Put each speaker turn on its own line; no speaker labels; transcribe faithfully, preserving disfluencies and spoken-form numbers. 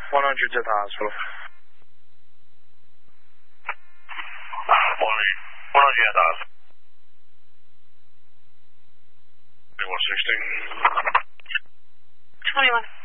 one hundred's at the hospital.
one hundred at the hospital. one sixteen.
twenty-one.